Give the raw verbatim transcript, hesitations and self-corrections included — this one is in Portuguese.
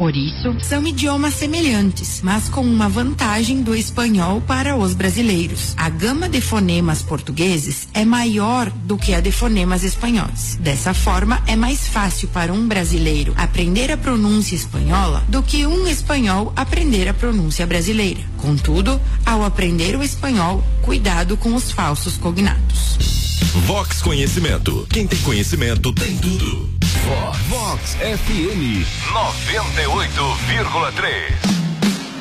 Por isso, são idiomas semelhantes, mas com uma vantagem do espanhol para os brasileiros. A gama de fonemas portugueses é maior do que a de fonemas espanhóis. Dessa forma, é mais fácil para um brasileiro aprender a pronúncia espanhola do que um espanhol aprender a pronúncia brasileira. Contudo, ao aprender o espanhol, cuidado com os falsos cognatos. Vox Conhecimento. Quem tem conhecimento tem tudo. Vox, Vox F M noventa e oito vírgula três.